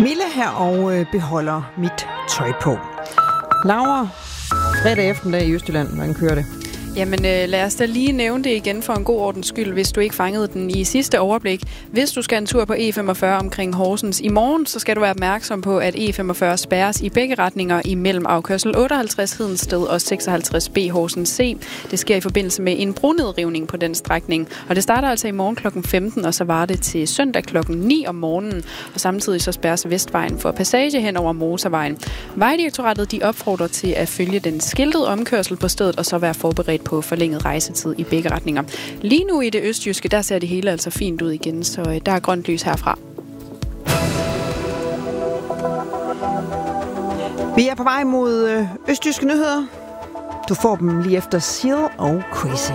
Mille her og beholder mit tøj på. Laura, fredag eftermiddag i Østjylland. Hvordan kører det? Jamen lad os da lige nævne det igen for en god ordens skyld, hvis du ikke fangede den i sidste overblik. Hvis du skal en tur på E45 omkring Horsens i morgen, så skal du være opmærksom på, at E45 spærres i begge retninger imellem afkørsel 58 Hedensted og 56B Horsens C. Det sker i forbindelse med en brunedrivning på den strækning. Og det starter altså i morgen kl. 15, og så var det til søndag kl. 9 om morgenen. Og samtidig så spærres Vestvejen for passage hen over motorvejen. Vejdirektoratet de opfordrer til at følge den skiltede omkørsel på stedet, og så være forberedt på forlænget rejsetid i begge retninger. Lige nu i det østjyske, der ser det hele altså fint ud igen, så der er grønt lys herfra. Vi er på vej mod østjyske nyheder. Du får dem lige efter Seal og Crazy.